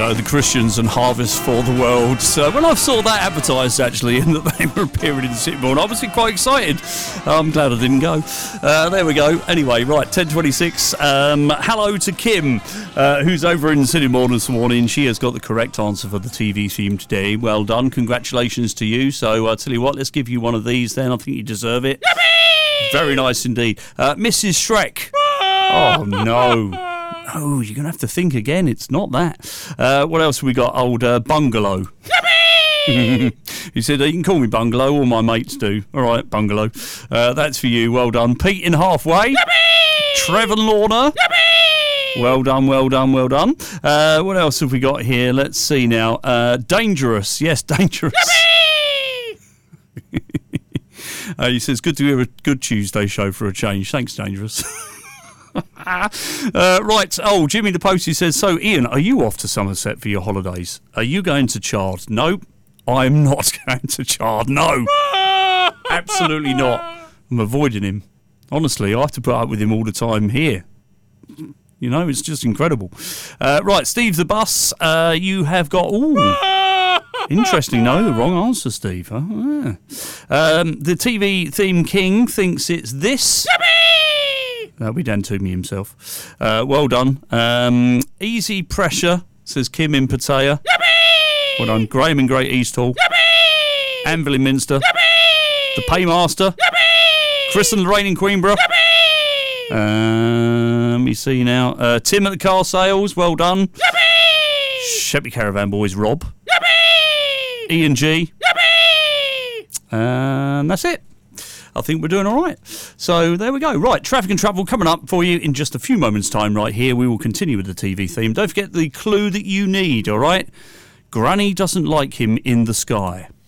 the Christians and Harvest for the World. So when I saw that advertised, actually, and that they were appearing in Sittingbourne, I was quite excited. I'm glad I didn't go. There we go. Anyway, right, 10:26. Hello to Kim, who's over in Sittingbourne this morning. She has got the correct answer for the TV theme today. Well done. Congratulations to you. So I'll tell you what, let's give you one of these then. I think you deserve it. Yippee! Very nice indeed. Mrs. Shrek. Oh, no. Oh, you're going to have to think again. It's not that. What else have we got? Old Bungalow. Yippee! He said, you can call me Bungalow, all my mates do. All right, Bungalow. That's for you. Well done. Pete in Halfway. Yippee! Trevor Lorna. Yippee! Well done, well done, well done. What else have we got here? Let's see now. Dangerous. Yes, Dangerous. Yippee! He says, good to hear a good Tuesday show for a change. Thanks, Dangerous. Right. Oh, Jimmy the Postie says, so Ian, are you off to Somerset for your holidays? Are you going to Chard? Nope, I'm not going to Chard. No, absolutely not. I'm avoiding him. Honestly, I have to put up with him all the time here. You know, it's just incredible. Right, Steve the Bus, you have got... Ooh, interesting. No, the wrong answer, Steve. Huh? Yeah. The TV theme king thinks it's this. That'll be Dan Toomey himself. Well done. Easy Pressure, says Kim in Pattaya. Yippee! Well done. Graham in Great Easthall. Yippee! Anvil in Minster. Yippee! The Paymaster. Yippee! Chris and Lorraine in Queenborough. Let me see now. Tim at the Car Sales. Well done. Yippee! Sheppey Caravan Boys, Rob. Yippee! Ian G. Yippee! And that's it. I think we're doing all right. So there we go. Right, traffic and travel coming up for you in just a few moments' time right here. We will continue with the TV theme. Don't forget the clue that you need, all right? Granny doesn't like him in the sky.